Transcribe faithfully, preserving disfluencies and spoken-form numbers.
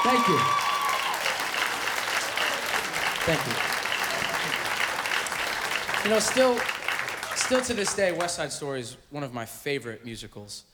Thank you. Thank you. You know, still, still to this day, West Side Story is one of my favorite musicals.